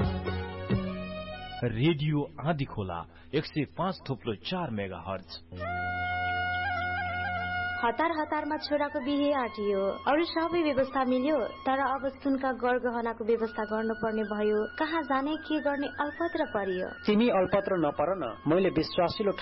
Radio आँधी खोला 105.4 megahertz. हतारमा छोराको बिहे आटियो, अरू सबै व्यवस्था मिल्यो, तर अब सुनका गरगहनाको व्यवस्था गर्नुपर्ने भयो। कहाँ जाने के गर्ने अल्पत्र परियो। तिमी अल्पत्र नपर न, मैले विश्वासिलो